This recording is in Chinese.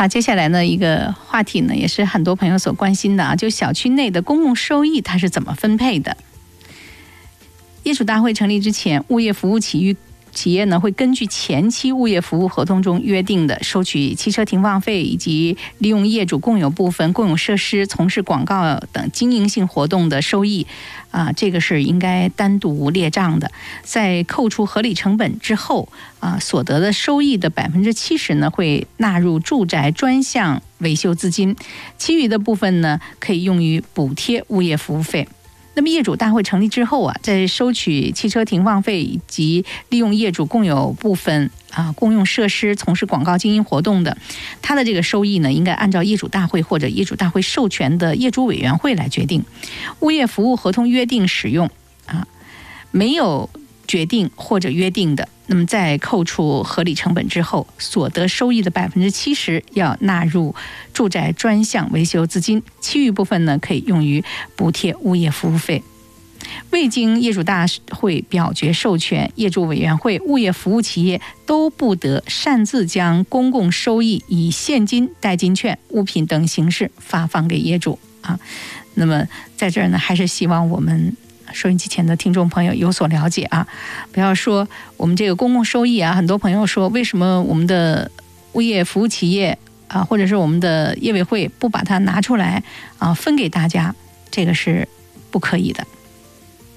好，接下来呢一个话题呢，也是很多朋友所关心的啊，就小区内的公共收益它是怎么分配的？业主大会成立之前，物业服务企业呢会根据前期物业服务合同中约定的收取汽车停放费以及利用业主共有部分、共有设施从事广告等经营性活动的收益这个是应该单独列账的。在扣除合理成本之后所得的收益的70%呢会纳入住宅专项维修资金，其余的部分呢可以用于补贴物业服务费。那么业主大会成立之后在收取汽车停放费以及利用业主共有部分公用设施从事广告经营活动的，它的这个收益呢，应该按照业主大会或者业主大会授权的业主委员会来决定。物业服务合同约定使用没有决定或者约定的，那么在扣除合理成本之后，所得收益的70%要纳入住宅专项维修资金，其余部分呢可以用于补贴物业服务费。未经业主大会表决授权，业主委员会、物业服务企业都不得擅自将公共收益以现金、代金券、物品等形式发放给业主那么在这儿呢，还是希望我们收音机前的听众朋友有所了解不要说我们这个公共收益很多朋友说为什么我们的物业服务企业或者是我们的业委会不把它拿出来分给大家，这个是不可以的。